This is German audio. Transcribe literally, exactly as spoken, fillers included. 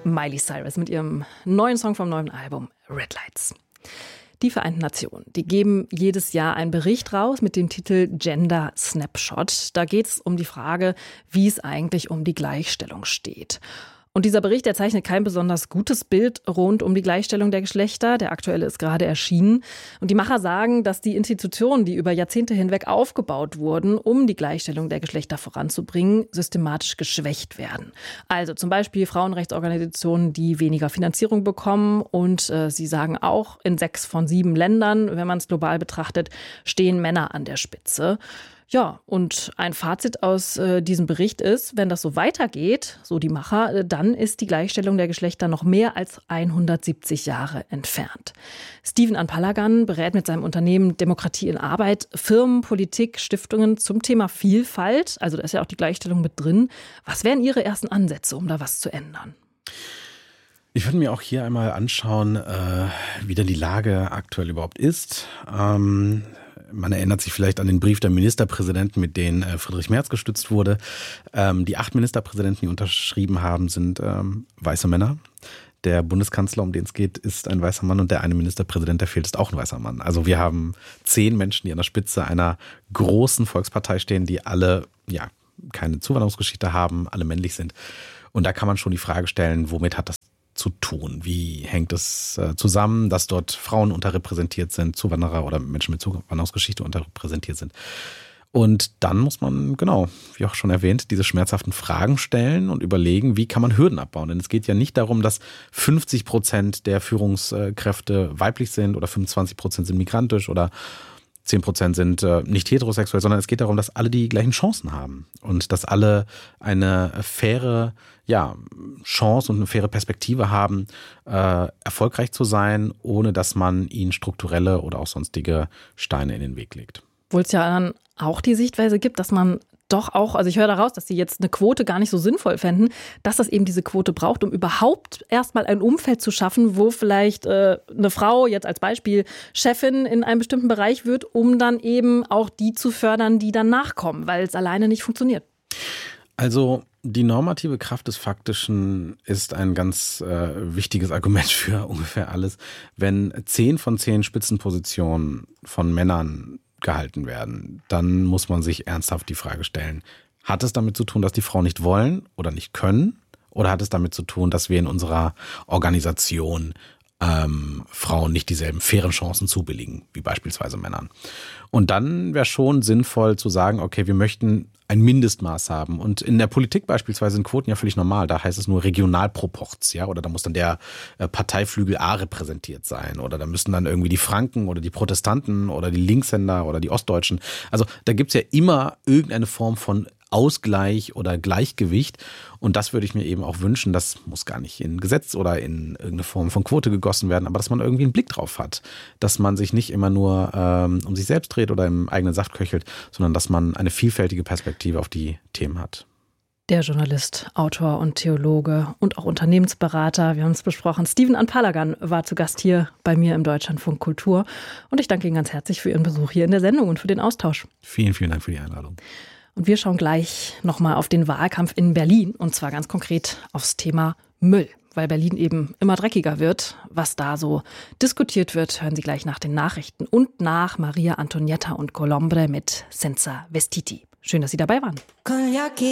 Miley Cyrus mit ihrem neuen Song vom neuen Album Red Lights. Die Vereinten Nationen, die geben jedes Jahr einen Bericht raus mit dem Titel Gender Snapshot. Da geht es um die Frage, wie es eigentlich um die Gleichstellung steht. Und dieser Bericht, der zeichnet kein besonders gutes Bild rund um die Gleichstellung der Geschlechter. Der aktuelle ist gerade erschienen. Und die Macher sagen, dass die Institutionen, die über Jahrzehnte hinweg aufgebaut wurden, um die Gleichstellung der Geschlechter voranzubringen, systematisch geschwächt werden. Also zum Beispiel Frauenrechtsorganisationen, die weniger Finanzierung bekommen. Und äh, sie sagen auch, in sechs von sieben Ländern, wenn man es global betrachtet, stehen Männer an der Spitze. Ja, und ein Fazit aus äh, diesem Bericht ist, wenn das so weitergeht, so die Macher, äh, dann ist die Gleichstellung der Geschlechter noch mehr als hundertsiebzig Jahre entfernt. Steven Anpalagan berät mit seinem Unternehmen Demokratie in Arbeit Firmen, Politik, Stiftungen zum Thema Vielfalt. Also da ist ja auch die Gleichstellung mit drin. Was wären Ihre ersten Ansätze, um da was zu ändern? Ich würde mir auch hier einmal anschauen, äh, wie denn die Lage aktuell überhaupt ist. Ähm Man erinnert sich vielleicht an den Brief der Ministerpräsidenten, mit denen Friedrich Merz gestützt wurde. Ähm, die acht Ministerpräsidenten, die unterschrieben haben, sind ähm, weiße Männer. Der Bundeskanzler, um den es geht, ist ein weißer Mann und der eine Ministerpräsident, der fehlt, ist auch ein weißer Mann. Also wir haben zehn Menschen, die an der Spitze einer großen Volkspartei stehen, die alle ja keine Zuwanderungsgeschichte haben, alle männlich sind. Und da kann man schon die Frage stellen, womit hat das zu tun? Wie hängt es äh, zusammen, dass dort Frauen unterrepräsentiert sind, Zuwanderer oder Menschen mit Zuwanderungsgeschichte unterrepräsentiert sind? Und dann muss man, genau, wie auch schon erwähnt, diese schmerzhaften Fragen stellen und überlegen, wie kann man Hürden abbauen? Denn es geht ja nicht darum, dass fünfzig Prozent der Führungskräfte weiblich sind oder fünfundzwanzig Prozent sind migrantisch oder zehn Prozent sind äh, nicht heterosexuell, sondern es geht darum, dass alle die gleichen Chancen haben und dass alle eine faire ja, Chance und eine faire Perspektive haben, äh, erfolgreich zu sein, ohne dass man ihnen strukturelle oder auch sonstige Steine in den Weg legt. Obwohl es ja dann auch die Sichtweise gibt, dass man doch auch, also ich höre daraus, dass Sie jetzt eine Quote gar nicht so sinnvoll fänden, dass das eben diese Quote braucht, um überhaupt erstmal ein Umfeld zu schaffen, wo vielleicht äh, eine Frau jetzt als Beispiel Chefin in einem bestimmten Bereich wird, um dann eben auch die zu fördern, die dann nachkommen, weil es alleine nicht funktioniert. Also die normative Kraft des Faktischen ist ein ganz äh, wichtiges Argument für ungefähr alles. Wenn zehn von zehn Spitzenpositionen von Männern gehalten werden, dann muss man sich ernsthaft die Frage stellen, hat es damit zu tun, dass die Frauen nicht wollen oder nicht können? Oder hat es damit zu tun, dass wir in unserer Organisation ähm, Frauen nicht dieselben fairen Chancen zubilligen, wie beispielsweise Männern? Und dann wäre schon sinnvoll zu sagen, okay, wir möchten ein Mindestmaß haben. Und in der Politik beispielsweise sind Quoten ja völlig normal. Da heißt es nur Regionalproporz, ja, oder da muss dann der äh, Parteiflügel A repräsentiert sein. Oder da müssen dann irgendwie die Franken oder die Protestanten oder die Linkshänder oder die Ostdeutschen. Also da gibt's ja immer irgendeine Form von Ausgleich oder Gleichgewicht. Und das würde ich mir eben auch wünschen. Das muss gar nicht in Gesetz oder in irgendeine Form von Quote gegossen werden, aber dass man irgendwie einen Blick drauf hat. Dass man sich nicht immer nur ähm, um sich selbst dreht oder im eigenen Saft köchelt, sondern dass man eine vielfältige Perspektive auf die Themen hat. Der Journalist, Autor und Theologe und auch Unternehmensberater, wir haben es besprochen, Steven Anpalagan war zu Gast hier bei mir im Deutschlandfunk Kultur. Und ich danke Ihnen ganz herzlich für Ihren Besuch hier in der Sendung und für den Austausch. Vielen, vielen Dank für die Einladung. Und wir schauen gleich nochmal auf den Wahlkampf in Berlin und zwar ganz konkret aufs Thema Müll, weil Berlin eben immer dreckiger wird. Was da so diskutiert wird, hören Sie gleich nach den Nachrichten und nach Maria Antonietta und Colombre mit Senza Vestiti. Schön, dass Sie dabei waren.